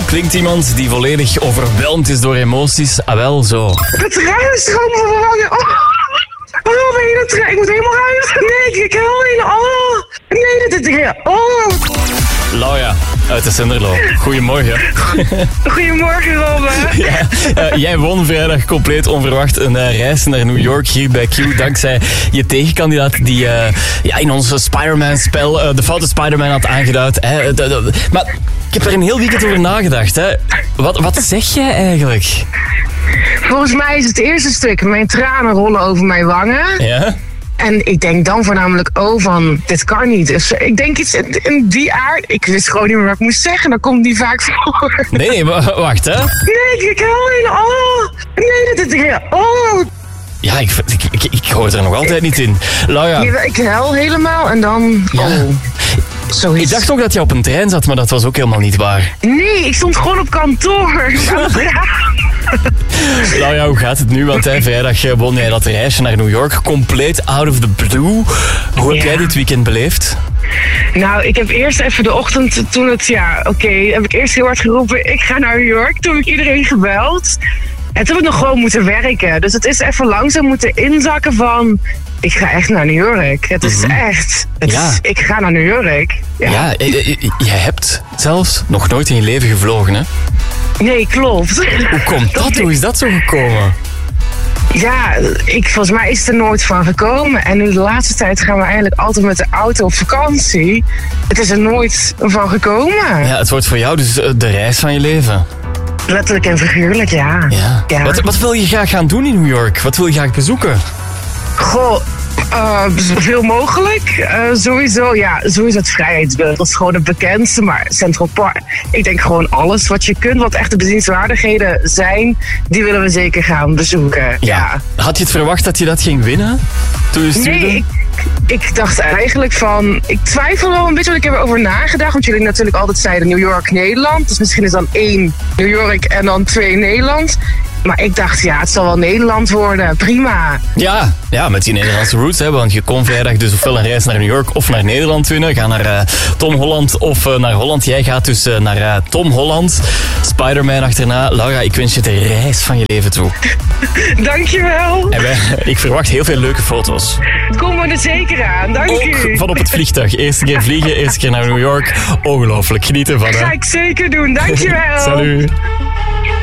klinkt iemand die volledig overweldigd is door emoties? Ah, wel zo. Het ruimstroom van mijn wangen. Oh, ben je dat? Ik moet helemaal ruimen. Nee, ik huil in. Oh, nee, dit. Oh. Laura uit de Sinderlo. Goedemorgen. Goedemorgen, Robben. Ja, jij won vrijdag compleet onverwacht een reis naar New York hier bij Q. Dankzij je tegenkandidaat die in ons Spider-Man-spel de foute Spider-Man had aangeduid. Maar ik heb er een heel weekend over nagedacht. Hè. Wat zeg jij eigenlijk? Volgens mij is het eerste stuk. Mijn tranen rollen over mijn wangen. Ja? En ik denk dan voornamelijk, van, dit kan niet. Dus ik denk iets in die aard. Ik wist gewoon niet meer wat ik moest zeggen. Dat komt niet vaak voor. Nee, wacht, hè. Nee, ik huil in. Oh, nee, dit. Oh. Ja, ik hoor het er nog altijd niet in. Laura. Ja, ik huil helemaal en dan... Ja. Oh. Zoiets. Ik dacht ook dat je op een trein zat, maar dat was ook helemaal niet waar. Nee, ik stond gewoon op kantoor. Laura, hoe gaat het nu? Want vrijdag won jij dat reisje naar New York, compleet out of the blue. Hoe heb jij dit weekend beleefd? Nou, ik heb eerst even de ochtend, toen het, heb ik eerst heel hard geroepen, ik ga naar New York. Toen heb ik iedereen gebeld. En toen heb ik nog gewoon moeten werken. Dus het is even langzaam moeten inzakken van, ik ga echt naar New York. Het is echt, ik ga naar New York. Ja, jij hebt zelfs nog nooit in je leven gevlogen, hè? Nee, klopt. Hoe komt dat? Hoe is dat zo gekomen? Ja, volgens mij is het er nooit van gekomen. En nu de laatste tijd gaan we eigenlijk altijd met de auto op vakantie. Het is er nooit van gekomen. Ja, het wordt voor jou dus de reis van je leven. Letterlijk en figuurlijk, ja. Wat wil je graag gaan doen in New York? Wat wil je graag bezoeken? Goh, zoveel mogelijk. Sowieso het Vrijheidsbeeld. Dat is gewoon het bekendste, maar Central Park. Ik denk gewoon alles wat je kunt, wat echt de bezienswaardigheden zijn, die willen we zeker gaan bezoeken. Ja. Had je het verwacht dat je dat ging winnen toen je stuurde? Nee, ik dacht eigenlijk van... Ik twijfel wel een beetje, want ik heb erover nagedacht. Want jullie natuurlijk altijd zeiden New York, Nederland. Dus misschien is dan 1 New York en dan 2 Nederland. Maar ik dacht, het zal wel Nederland worden. Prima. Ja, met die Nederlandse roots. Hè, want je kon vrijdag dus ofwel een reis naar New York of naar Nederland winnen. Ga naar Tom Holland of naar Holland. Jij gaat dus naar Tom Holland. Spider-Man achterna. Laura, ik wens je de reis van je leven toe. Dankjewel. En ik verwacht heel veel leuke foto's. Kom er zeker aan. Dank ook u. Van op het vliegtuig. Eerste keer vliegen, eerste keer naar New York. Ongelooflijk. Genieten van, hè? Ga ik zeker doen. Dankjewel. Salut.